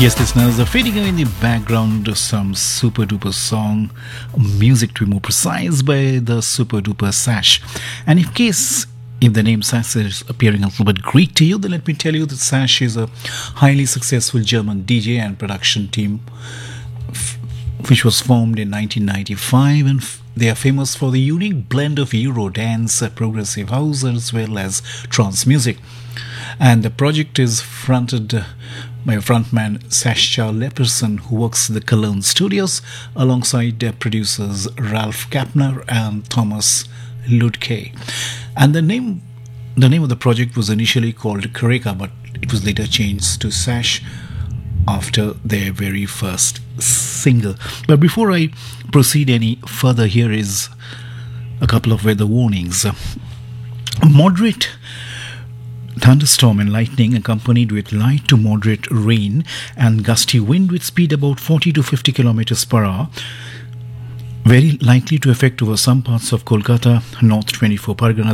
Yes, listeners, fading away in the background, some super duper song, music to be more precise, by the super duper Sash. And in case if the name Sash is appearing a little bit Greek to you, then let me tell you that Sash is a highly successful German DJ and production team which was formed in 1995, and they are famous for the unique blend of Euro dance, progressive house, as well as trance music. And the project is fronted by frontman Sascha Lepperson, who works at the Cologne studios alongside their producers Ralph Kapner and Thomas Ludke. And the name of the project was initially called Kareka, but it was later changed to Sash after their very first single. But before I proceed any further, here is a couple of weather warnings. Moderate thunderstorm and lightning accompanied with light to moderate rain and gusty wind with speed about 40 to 50 kilometers per hour. Very likely to affect over some parts of Kolkata, North 24 Parganas,